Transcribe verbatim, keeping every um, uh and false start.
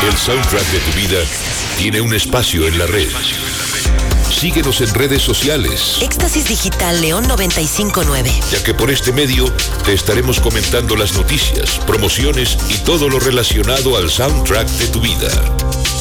El soundtrack de tu vida tiene un espacio en la red. Síguenos en redes sociales. Éxtasis Digital León noventa y cinco punto nueve. Ya que por este medio te estaremos comentando las noticias, promociones y todo lo relacionado al soundtrack de tu vida.